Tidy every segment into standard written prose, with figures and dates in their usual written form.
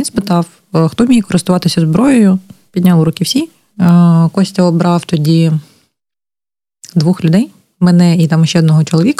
він спитав, хто вміє користуватися зброєю. Підняли руки всі. Костя обрав тоді 2 людей, мене і там ще одного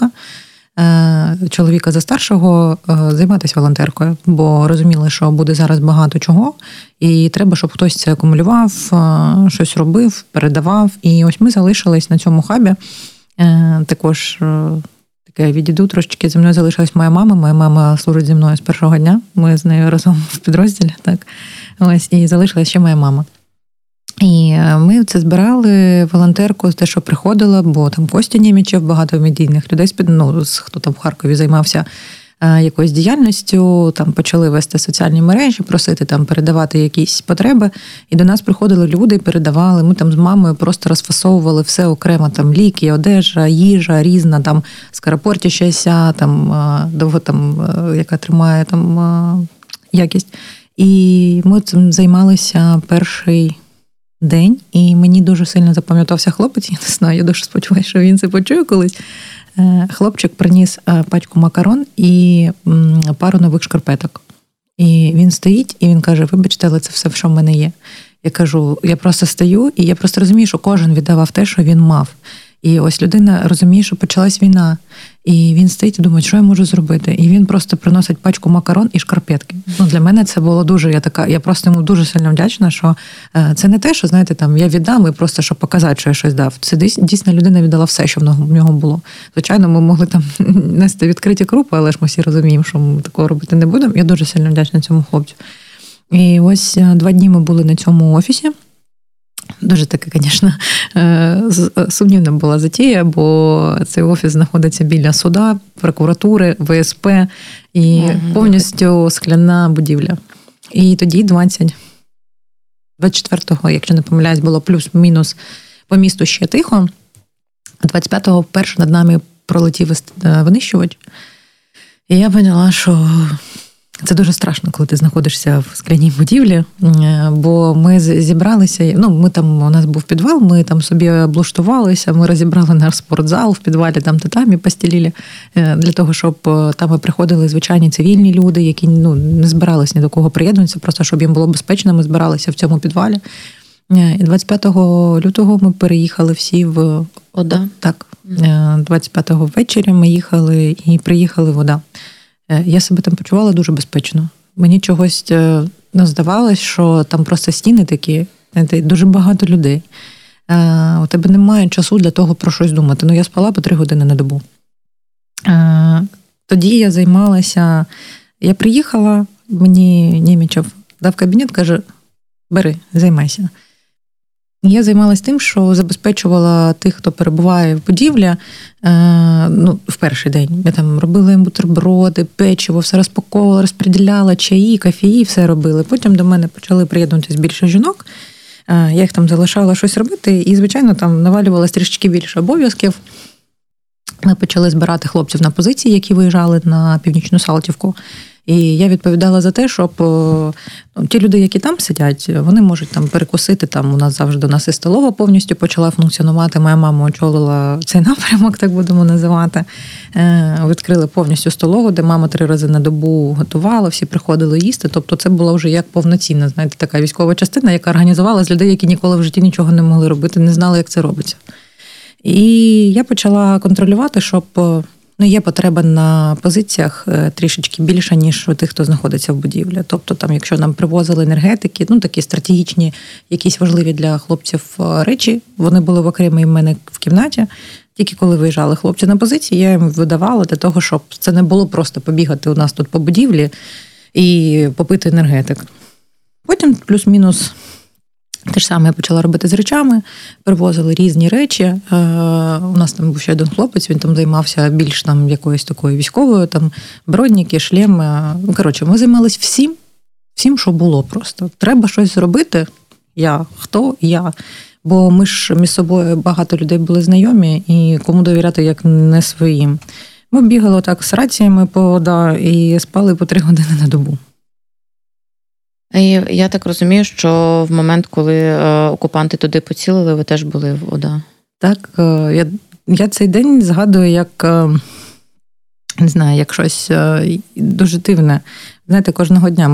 чоловіка за старшого, займатися волонтеркою, бо розуміли, що буде зараз багато чого, і треба, щоб хтось це акумулював, щось робив, передавав. І ось ми залишились на цьому хабі. Також таке відійду трошечки. Зі мною залишилась моя мама. Моя мама служить зі мною з першого дня. Ми з нею разом в підрозділі. Так. Ось, і залишилась ще моя мама. І ми це збирали волонтерку, те, що приходила, бо там Костя Нємічев, багато медійних людей, хто там в Харкові займався якоюсь діяльністю, там почали вести соціальні мережі, просити там передавати якісь потреби. І до нас приходили люди, передавали. Ми там з мамою просто розфасовували все окремо, там ліки, одежа, їжа різна, там скоропортящаяся, там довго там, яка тримає там якість. І ми цим займалися перший день, і мені дуже сильно запам'ятався хлопець, я не знаю, я дуже сподіваюся, що він це почує колись. Хлопчик приніс пачку макарон і пару нових шкарпеток. І він стоїть, і він каже, вибачте, але це все, що в мене є. Я кажу, я просто стою, і я просто розумію, що кожен віддавав те, що він мав. І ось людина розуміє, що почалась війна. І він стоїть і думає, що я можу зробити. І він просто приносить пачку макарон і шкарпетки. Для мене це було дуже, я просто йому дуже сильно вдячна, що це не те, що, знаєте, там я віддам і просто, щоб показати, що я щось дав. Це дійсно людина віддала все, що в нього було. Звичайно, ми могли там нести відкриті крупи, але ж ми всі розуміємо, що ми такого робити не будемо. Я дуже сильно вдячна цьому хлопцю. І ось 2 дні ми були на цьому офісі. Дуже таки, звісно, сумнівна була затія, бо цей офіс знаходиться біля суда, прокуратури, ВСП і повністю скляна будівля. І тоді 24-го, якщо не помиляюсь, було плюс-мінус по місту ще тихо. 25-го вперше над нами пролетів винищувач. І я поняла, що це дуже страшно, коли ти знаходишся в скляній будівлі, бо ми зібралися, у нас був підвал, ми там собі облаштувалися, ми розібрали наш спортзал в підвалі, там татамі постілили, для того, щоб там приходили звичайні цивільні люди, які не збиралися ні до кого приєднуватися, просто щоб їм було безпечно, ми збиралися в цьому підвалі. І 25 лютого ми переїхали всі в ОДА. Так, 25-го ввечері ми їхали і приїхали в ОДА. Я себе там почувала дуже безпечно. Мені чогось здавалось, що там просто стіни такі, дуже багато людей. У тебе немає часу для того про щось думати. Я спала по 3 години на добу. Тоді я займалася, я приїхала, мені Нємічев дав кабінет, каже, бери, займайся. Я займалася тим, що забезпечувала тих, хто перебуває в будівлі, в перший день. Я там робила їм бутерброди, печиво, все розпаковувала, розподіляла, чаї, кофеї, все робили. Потім до мене почали приєднуватися більше жінок. Я їх там залишала щось робити, і, звичайно, там навалювалося трішки більше обов'язків. Ми почали збирати хлопців на позиції, які виїжджали на Північну Салтівку. І я відповідала за те, щоб ті люди, які там сидять, вони можуть там перекусити, у нас і столова повністю почала функціонувати. Моя мама очолила цей напрямок, так будемо називати. Відкрили повністю столову, де мама 3 рази на добу готувала, всі приходили їсти. Тобто це була вже як повноцінна, знаєте, така військова частина, яка організувала з людей, які ніколи в житті нічого не могли робити, не знали, як це робиться. І я почала контролювати, щоб є потреба на позиціях трішечки більше, ніж у тих, хто знаходиться в будівлі. Тобто, там, якщо нам привозили енергетики, такі стратегічні, якісь важливі для хлопців речі, вони були в окремій в мене в кімнаті. Тільки коли виїжджали хлопці на позиції, я їм видавала для того, щоб це не було просто побігати у нас тут по будівлі і попити енергетик. Потім плюс-мінус те ж саме я почала робити з речами, привозили різні речі. У нас там був ще один хлопець, він там займався більш там якоюсь такою військовою, там броніки, шлеми. Ми займалися всім, що було просто. Треба щось зробити. Хто? Я. Бо ми ж між собою багато людей були знайомі, і кому довіряти, як не своїм. Ми бігали так з раціями по ОДА і спали по 3 години на добу. І я так розумію, що в момент, коли окупанти туди поцілили, ви теж були в ОДА. Так, я цей день згадую як, не знаю, як щось дуже дивне. Знаєте, кожного дня